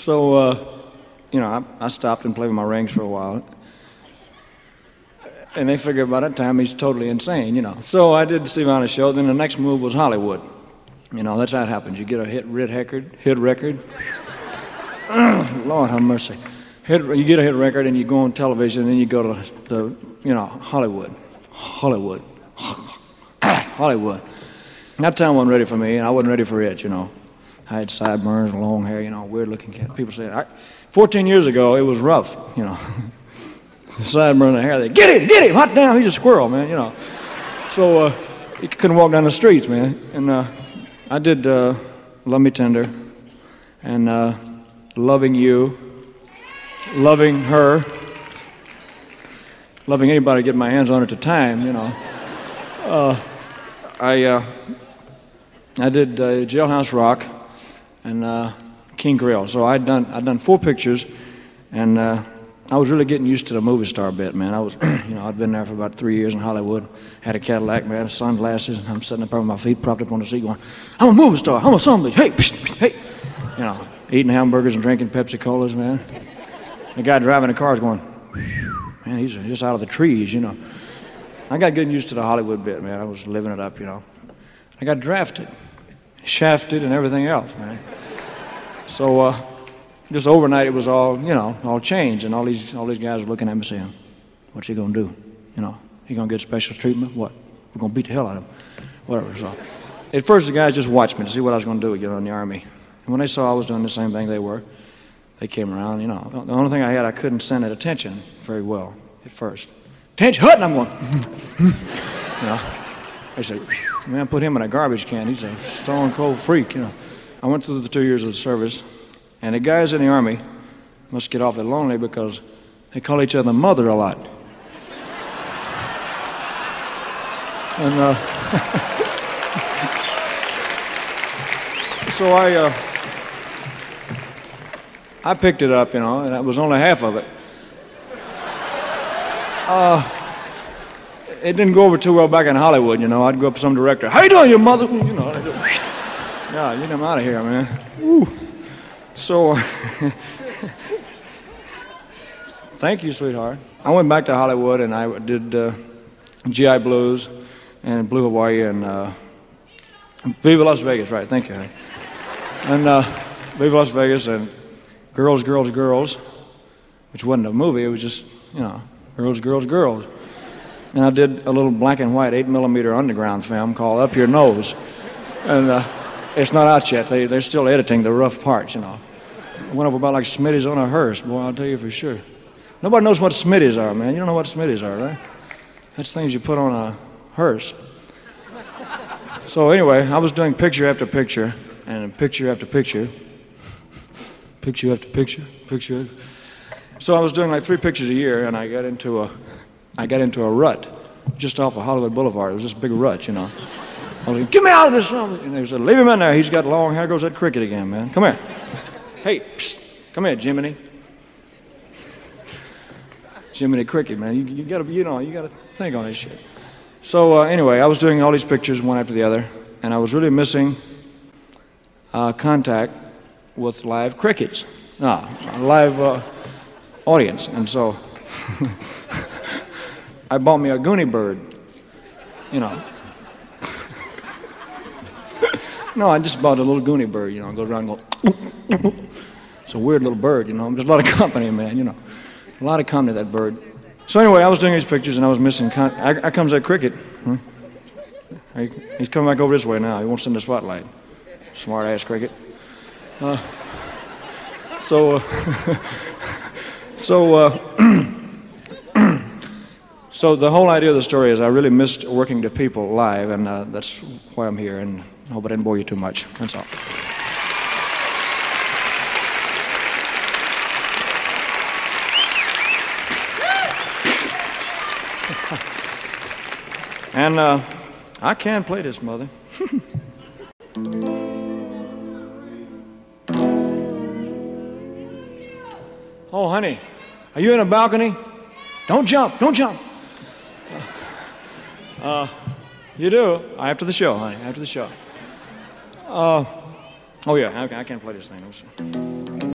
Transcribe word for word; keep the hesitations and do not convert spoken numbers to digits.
So, uh, you know, I, I stopped and played with my rings for a while. And they figured by that time he's totally insane, you know. So I did the Steve Allen show. Then the next move was Hollywood. You know, that's how it happens. You get a hit, hit record, hit record. Lord have mercy. Hit, you get a hit record and you go on television and then you go to, to you know, Hollywood. Hollywood. Hollywood. That time wasn't ready for me, and I wasn't ready for it, you know. I had sideburns, long hair, you know, weird-looking cat. People said, I, fourteen years ago, it was rough, you know. The sideburn and the hair, they, get him, get him, hot damn, he's a squirrel, man, you know. So uh, he couldn't walk down the streets, man. And uh, I did uh, Love Me Tender, and uh, Loving You, Loving Her, loving anybody to get my hands on at the time, you know. Uh, I uh, I did uh, Jailhouse Rock and uh, King Creole. So I'd done I'd done four pictures, and uh, I was really getting used to the movie star bit, man. I was, you know, I'd been there for about three years in Hollywood. Had a Cadillac, man, sunglasses. And I'm sitting up there with my feet propped up on the seat, going, "I'm a movie star. I'm a somebody. Hey, psh, hey," you know, eating hamburgers and drinking Pepsi Colas, man. The guy driving the car is going, man, he's just out of the trees, you know. I got getting used to the Hollywood bit, man. I was living it up, you know. I got drafted, shafted, and everything else, man. So uh, just overnight, it was all, you know, all changed, and all these all these guys were looking at me saying, "What's he gonna do? You know, he gonna get special treatment? What? We're gonna beat the hell out of him, whatever." So at first, the guys just watched me to see what I was gonna do, you know, in the Army. And when they saw I was doing the same thing they were, they came around. You know, the only thing I had, I couldn't send at attention very well at first. Attention, hut, and I'm going, you know. They said, man, put him in a garbage can. He's a stone cold freak, you know. I went through the two years of the service, and the guys in the Army must get awfully lonely because they call each other mother a lot. And uh, so I, uh, I picked it up, you know, and it was only half of it. Uh, it didn't go over too well back in Hollywood, you know. I'd go up to some director, "How you doing, your mother?" You know, I'd go, "Yeah, get him out of here, man." Woo. So, thank you, sweetheart. I went back to Hollywood and I did uh, G I Blues and Blue Hawaii and uh, Viva Las Vegas, right? Thank you, honey. And uh, Viva Las Vegas and Girls, Girls, Girls, which wasn't a movie. It was just, you know, Girls, Girls, Girls. And I did a little black and white eight millimeter underground film called Up Your Nose. And uh, it's not out yet. They, they're still editing the rough parts, you know. I went over about like Smitty's on a hearse, boy, I'll tell you for sure. Nobody knows what Smitty's are, man. You don't know what Smitty's are, right? That's things you put on a hearse. So anyway, I was doing picture after picture, and picture after picture, picture after picture, picture. So I was doing like three pictures a year, and I got into a, I got into a rut just off of Hollywood Boulevard. It was this big rut, you know. I was like, "Get me out of this!" And they said, "Leave him in there. He's got long hair." Goes that cricket again, man. Come here. Hey, psst, come here, Jiminy. Jiminy Cricket, man. You, you gotta, you know, you gotta think on this shit. So uh, anyway, I was doing all these pictures one after the other, and I was really missing uh, contact with live crickets, no, live uh, audience, and so I bought me a Goonie bird, you know. No, I just bought a little Goonie bird, you know. It goes around and goes. It's a weird little bird, you know. There's a lot of company, man, you know. A lot of company, that bird. So anyway, I was doing these pictures and I was missing con- I, I comes that cricket. Huh? He, he's coming back over this way now. He wants in the spotlight. Smart ass cricket. Uh, so, uh, so, uh, so the whole idea of the story is I really missed working to people live, and uh, that's why I'm here. And I hope I didn't bore you too much. That's all. And uh, I can play this, mother. Oh, honey, are you in a balcony? Don't jump, don't jump. Uh, you do, after the show, honey, after the show. Uh, oh, yeah, I, I can't play this thing.